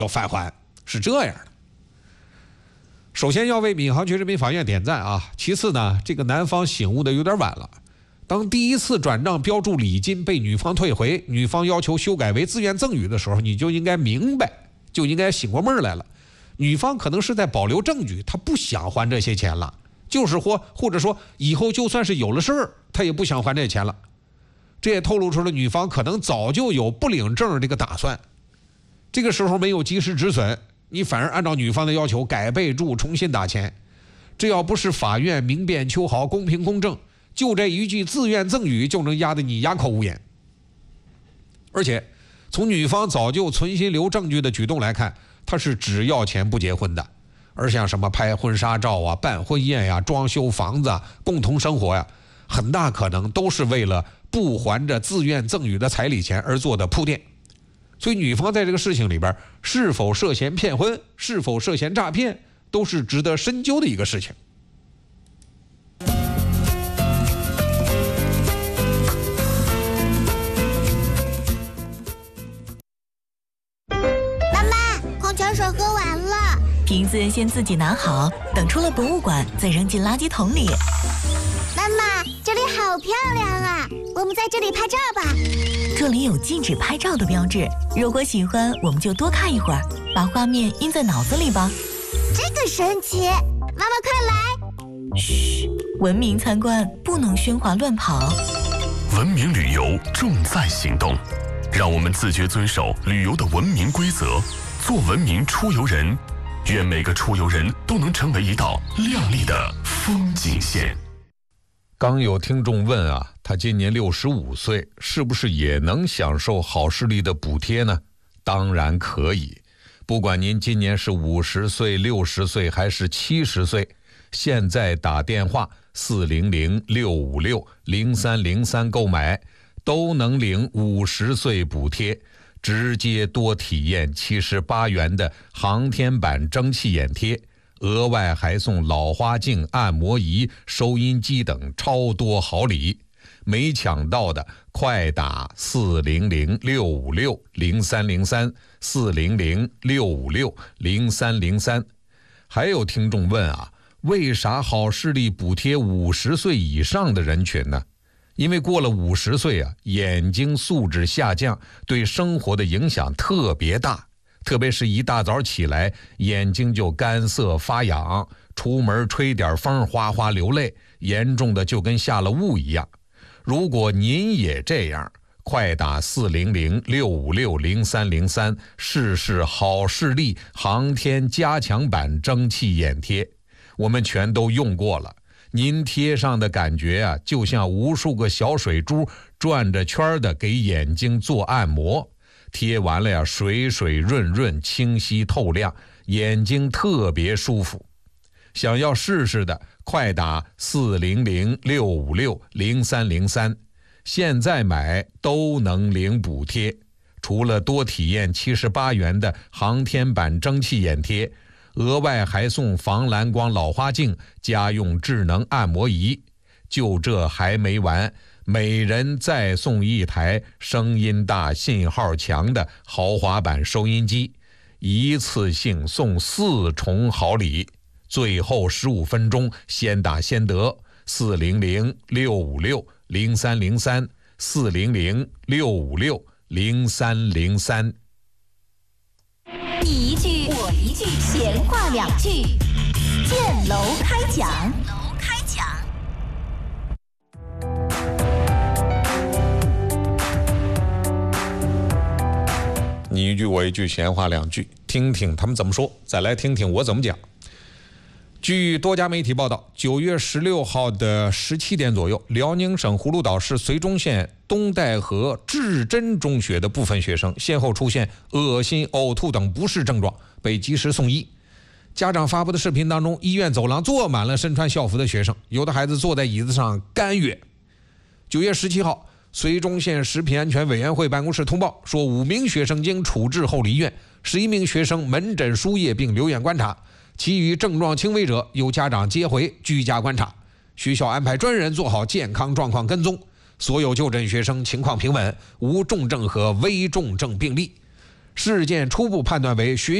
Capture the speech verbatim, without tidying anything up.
要返还，是这样的。首先要为闵行区人民法院点赞啊，其次呢，这个男方醒悟的有点晚了。当第一次转账标注礼金被女方退回，女方要求修改为自愿赠与的时候，你就应该明白，就应该醒过味儿来了。女方可能是在保留证据，她不想还这些钱了，就是或或者说以后就算是有了事儿，她也不想还这钱了。这也透露出了女方可能早就有不领证这个打算。这个时候没有及时止损，你反而按照女方的要求改备注重新打钱，这要不是法院明辨秋毫、公平公正，就这一句自愿赠与就能压得你哑口无言。而且从女方早就存心留证据的举动来看，她是只要钱不结婚的。而像什么拍婚纱照啊、办婚宴呀、装修房子啊、共同生活呀，很大可能都是为了不还着自愿赠与的彩礼钱而做的铺垫。所以女方在这个事情里边是否涉嫌骗婚，是否涉嫌诈骗，都是值得深究的一个事情。 妈妈，矿泉水喝完了， 瓶子先自己拿好，等出了博物馆再扔进垃圾桶里。 妈妈，这里好漂亮啊，我们在这里拍照吧。 这里有禁止拍照的标志，如果喜欢我们就多看一会儿，把画面印在脑子里吧。 这个神奇，妈妈快来。 嘘，文明参观不能喧哗乱跑。 文明旅游重在行动，让我们自觉遵守旅游的文明规则，做文明出游人。愿每个出游人都能成为一道亮丽的风景线。 刚有听众问啊，他今年六十五岁，是不是也能享受好视力的补贴呢？当然可以，不管您今年是五十岁、六十岁还是七十岁，现在打电话四零零六五六零三零三购买，都能领五十岁补贴，直接多体验七十八元的航天版蒸汽眼贴。额外还送老花镜、按摩仪、收音机等超多好礼，没抢到的快打四零零六五六零三零三四零零六五六零三零三。还有听众问啊，为啥好视力补贴五十岁以上的人群呢？因为过了五十岁啊，眼睛素质下降，对生活的影响特别大。特别是一大早起来，眼睛就干涩发痒，出门吹点风哗哗流泪，严重的就跟下了雾一样。如果您也这样，快打四零零六五六零三零三试试好视力航天加强版蒸汽眼贴，我们全都用过了。您贴上的感觉啊，就像无数个小水珠转着圈的给眼睛做按摩。贴完了呀，水水润润，清晰透亮，眼睛特别舒服。想要试试的，快打四零零六五六零三零三，现在买都能领补贴。除了多体验七十八元的航天版蒸汽眼贴，额外还送防蓝光老花镜、家用智能按摩仪。就这还没完，每人再送一台声音大、信号强的豪华版收音机，一次性送四重好礼。最后十五分钟先打先得，四零零六五六零三零三四零零六五六零三零三。 你一句我一句，闲话两句，建楼开讲。楼开讲。 你一句我一句，闲话两句，听听他们怎么说，再来听听我怎么讲。据多家媒体报道，九月十六号的十七点左右，辽宁省葫芦岛市绥中县东戴河至真中学的部分学生先后出现恶心、呕吐等不适症状，被及时送医。家长发布的视频当中，医院走廊坐满了身穿校服的学生，有的孩子坐在椅子上干哕。九月十七号，绥中县食品安全委员会办公室通报说，五名学生经处置后离院，十一名学生门诊输液并留院观察，其余症状轻微者由家长接回居家观察。学校安排专人做好健康状况跟踪，所有就诊学生情况平稳，无重症和危重症病例。 事件初步判断为学